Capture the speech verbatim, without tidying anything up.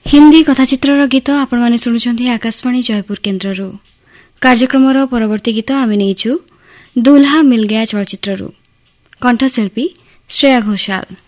हिंदी कथाचित्र गीत आपण माने सुनुछंती आकाशवाणी जयपुर केन्द्ररू। कार्यक्रमर परवर्ती गीत आमे नेइछु दुल्हा मिल गया चलचित्ररू। कंठशिल्पी श्रेया घोषाल।